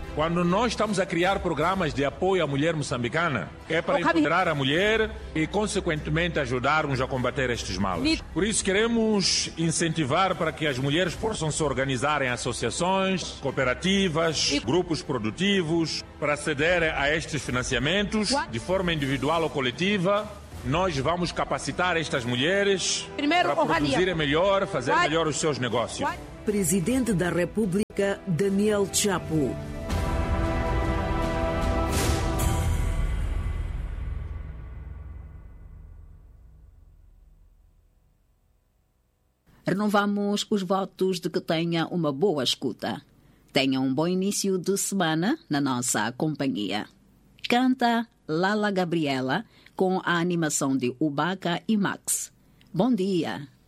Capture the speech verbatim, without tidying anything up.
Quando nós estamos a criar programas de apoio à mulher moçambicana, é para empoderar a mulher e, consequentemente, ajudar-nos a combater estes males. Por isso, queremos incentivar para que as mulheres possam se organizar em associações, cooperativas, grupos produtivos, para acederem a estes financiamentos de forma individual ou coletiva. Nós vamos capacitar estas mulheres para produzirem melhor, fazer melhor os seus negócios. Presidente da República, Daniel Chapo. Renovamos os votos de que tenha uma boa escuta. Tenha um bom início de semana na nossa companhia. Canta Lala Gabriela com a animação de Ubaka e Max. Bom dia!